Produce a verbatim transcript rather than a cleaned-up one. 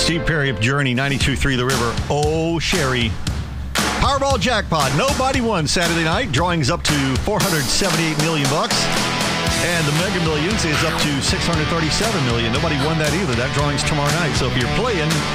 Steve Perry of Journey, ninety-two point three The River. Oh, Sherry. Powerball jackpot. Nobody won Saturday night. Drawing's up to four hundred seventy-eight million bucks. And the Mega Millions is up to six hundred thirty-seven million. Nobody won that either. That drawing's tomorrow night. So if you're playing,